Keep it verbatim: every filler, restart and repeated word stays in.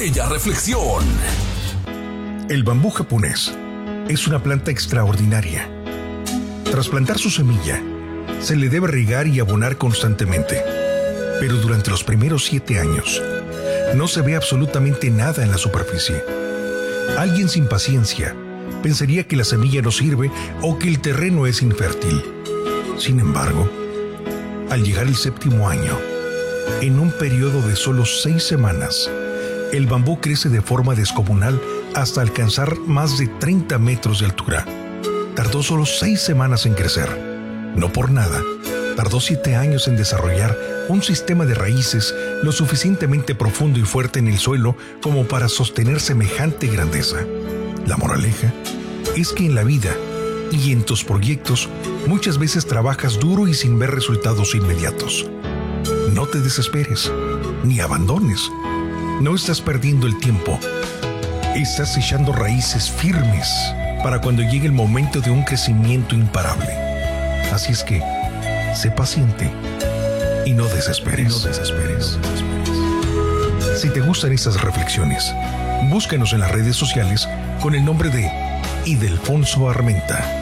Bella reflexión. El bambú japonés es una planta extraordinaria. Tras plantar su semilla, se le debe regar y abonar constantemente. Pero durante los primeros siete años, no se ve absolutamente nada en la superficie. Alguien sin paciencia pensaría que la semilla no sirve o que el terreno es infértil. Sin embargo, al llegar el séptimo año, en un periodo de solo seis semanas, el bambú crece de forma descomunal hasta alcanzar más de treinta metros de altura. Tardó solo seis semanas en crecer. No por nada, tardó siete años en desarrollar un sistema de raíces lo suficientemente profundo y fuerte en el suelo como para sostener semejante grandeza. La moraleja es que en la vida y en tus proyectos muchas veces trabajas duro y sin ver resultados inmediatos. No te desesperes, ni abandones. No estás perdiendo el tiempo. Estás echando raíces firmes para cuando llegue el momento de un crecimiento imparable. Así es que, sé paciente y no desesperes. No desesperes. Si te gustan estas reflexiones, búscanos en las redes sociales con el nombre de Idelfonso Armenta.